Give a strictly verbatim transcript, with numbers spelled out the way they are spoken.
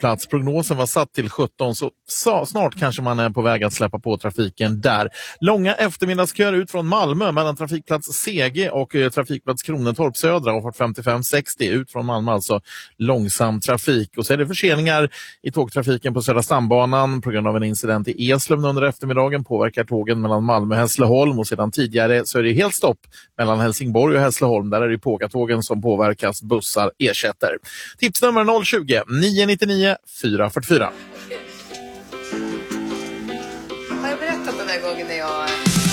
plats. Prognosen var satt till sjutton, så, så snart kanske man är på väg att släppa på trafiken där. Långa eftermiddagsköer ut från Malmö mellan trafikplats C G och eh, trafikplats Kronetorp Södra och femtiofem sextio ut från Malmö, alltså långsam trafik. Och så är det förseningar i tågtrafiken på Södra stambanan på grund av en incident i Eslöv under eftermiddagen. Påverkar tågen mellan Malmö och Hässleholm, och sedan tidigare så är det helt stopp mellan Helsingborg och Hässleholm. Där är det Pågatågen som påverkas, bussar ersätter. Tipsnummer noll tjugo, nio nio nio, fyra fyra fyra.